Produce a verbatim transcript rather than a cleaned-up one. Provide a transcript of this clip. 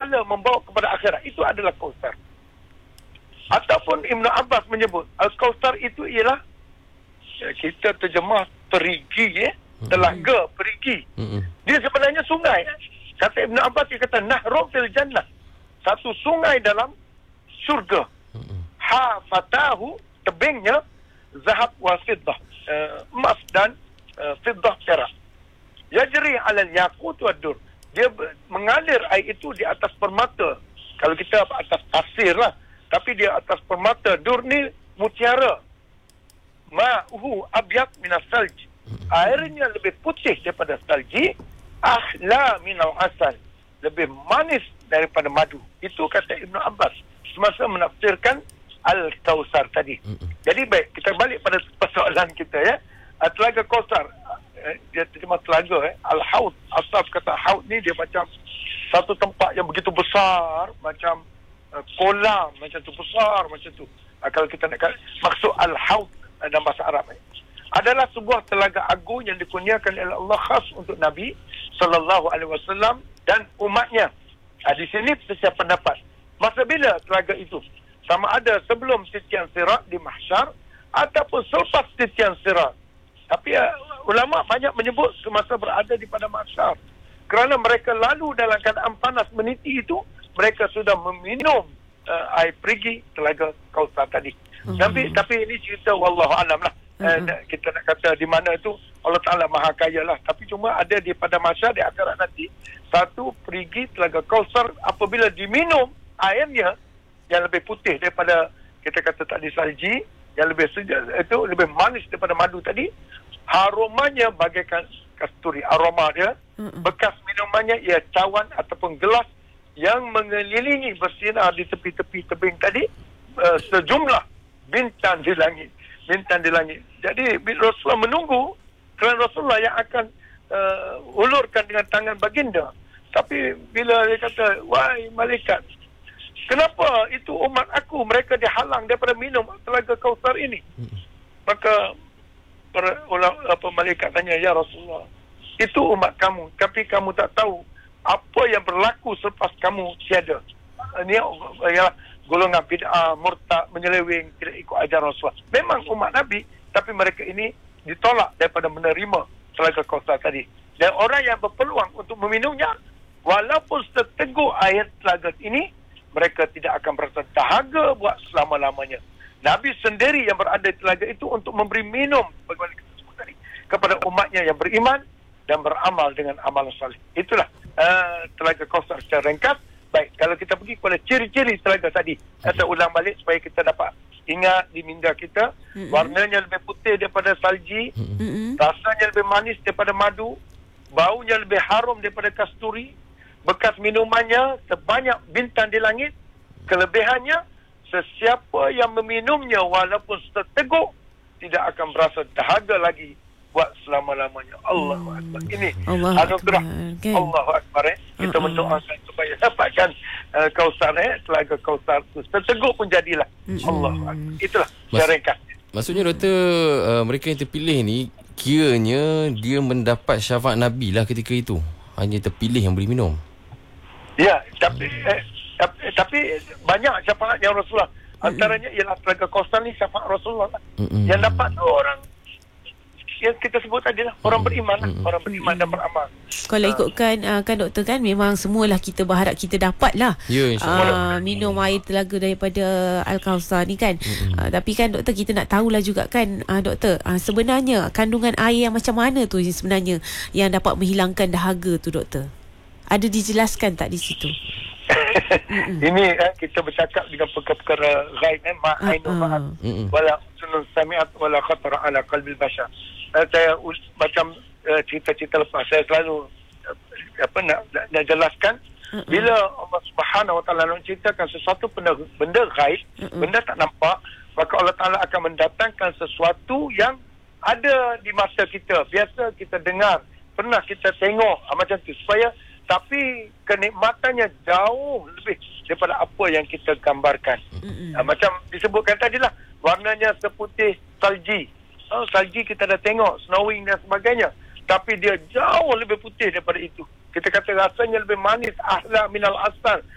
pahala membawa kepada akhirat. Itu adalah Kausar. Ataupun Ibn Abbas menyebut Al-Kausar itu ialah, kita terjemah perigi, eh? telaga, perigi. Dia sebenarnya sungai. Kata Ibn Abbas, dia kata Nahrun fil Jannah, satu sungai dalam syurga. Ha fatahu, tebingnya zahab wal fiddah, uh, emas dan uh, fiddah, perak. Yajri alal yaqut wad dur, dia mengalir air itu di atas permata. Kalau kita atas pasir lah, tapi dia atas permata. Dur ni mutiara. Ma'uhu abyad minas salj, airnya lebih putih daripada salji. Ahla minal asal, lebih manis daripada madu. Itu kata Ibn Abbas semasa menafsirkan Al-Kausar tadi. Jadi baik, kita balik pada persoalan kita, ya. Telaga Kausar, dia terjemah telaga, eh. Al-Haud, asal kata Haud ni dia macam satu tempat yang begitu besar, macam uh, kolam, macam tu besar, macam tu. Uh, kalau kita nak kata, maksud Al-Haud dalam bahasa Arab ni adalah sebuah telaga agung yang dikurniakan oleh Allah khas untuk Nabi sallallahu alaihi wasallam dan umatnya. Ha, di sini sesiap pendapat, masa bila telaga itu? Sama ada sebelum titian sirat di mahsyar ataupun selepas titian sirat. Tapi uh, ulama banyak menyebut semasa berada di pada mahsyar, kerana mereka lalu dalam keadaan panas meniti itu, mereka sudah meminum uh, air perigi telaga Kausar tadi. Mm-hmm. Tapi tapi ini cerita wallahu alam lah. Mm-hmm. Eh, kita nak kata di mana itu Allah Ta'ala maha kaya lah. Tapi cuma ada di pada masa di akhirat nanti, satu perigi telaga Kausar apabila diminum airnya yang lebih putih daripada, kita kata tadi salji, yang lebih sejuk, itu lebih manis daripada madu tadi. Aromanya bagaikan kasturi, aroma dia. Mm-hmm. Bekas minumannya ia cawan ataupun gelas yang mengelilingi bersinar di tepi-tepi tebing tadi, uh, sejumlah bintang di langit, bintang di langit. Jadi Rasulullah menunggu, kerana Rasulullah yang akan uh, ulurkan dengan tangan baginda. Tapi bila dia kata, wahai malaikat, kenapa itu umat aku, mereka dihalang daripada minum telaga Kausar ini? Maka para ulama, apa, malaikat tanya, ya Rasulullah, itu umat kamu, tapi kamu tak tahu apa yang berlaku selepas kamu tiada. Ini ialah golongan bid'ah, murtad, menyeleweng, tidak ikut ajaran Rasulullah. Memang umat Nabi, tapi mereka ini ditolak daripada menerima telaga Kausar tadi. Dan orang yang berpeluang untuk meminumnya, walaupun seteguk air telaga ini, mereka tidak akan berasa dahaga buat selama-lamanya. Nabi sendiri yang berada di telaga itu untuk memberi minum, bagaimana kita sebut tadi, kepada umatnya yang beriman dan beramal dengan amal salih. Itulah uh, telaga Kausar secara ringkas. Baik, kalau kita pergi kepada ciri-ciri telaga tadi, kita ulang balik supaya kita dapat ingat di minda kita. Mm-hmm. Warnanya lebih putih daripada salji, mm-hmm. rasanya lebih manis daripada madu, baunya lebih harum daripada kasturi, bekas minumannya sebanyak bintang di langit. Kelebihannya, sesiapa yang meminumnya walaupun seteguk tidak akan berasa dahaga lagi buat selama-lamanya. Allahu Akbar. Ini anugerah okay. Allahu Akbar. Eh. Kita uh-uh. mendoakan supaya dapatkan uh, Kausar, eh, telaga Kausar itu. Seteguk pun jadilah. Uh-uh. Allahu Akbar. Itulah cara ringkas. Maksudnya doktor, uh, mereka yang terpilih ni kiranya dia mendapat syafaat Nabi lah ketika itu. Hanya terpilih yang boleh minum. Ya, tapi eh, tapi, tapi banyak syafaat yang Rasulullah. Antaranya ialah telaga Kausar ni syafaat Rasulullah lah. Uh-uh. Yang dapat tu orang yang kita sebut tadi lah, orang beriman lah, mm-hmm. orang beriman dan beramal. Kalau ikutkan uh, kan doktor, kan memang semualah kita berharap kita dapat lah ya, uh, minum air telaga daripada Al-Kausar ni kan. Mm-hmm. uh, tapi kan doktor, kita nak tahulah juga kan uh, doktor, uh, sebenarnya kandungan air yang macam mana tu sebenarnya yang dapat menghilangkan dahaga tu doktor? Ada dijelaskan tak di situ? Ini eh, kita bercakap dengan perkara-perkara ghaib, eh, ma'ainu ma'at wala sunun sami'at wala khatara ala qalbil bashar. Uh, saya uh, macam uh, cerita-cerita lepas, saya selalu uh, apa nak, nak, nak jelaskan uh-uh. bila Allah Subhanahu Wa Taala nak ceritakan sesuatu benda, benda ghaib, uh-uh. benda tak nampak, maka Allah Taala akan mendatangkan sesuatu yang ada di mata kita, biasa kita dengar, pernah kita tengok, uh, macam tu, supaya tapi kenikmatannya jauh lebih daripada apa yang kita gambarkan. Uh, macam disebutkan tadilah, warnanya seputih salji. Oh, salji kita dah tengok, snowing dan sebagainya. Tapi dia jauh lebih putih daripada itu. Kita kata rasanya lebih manis, ahla minal asal,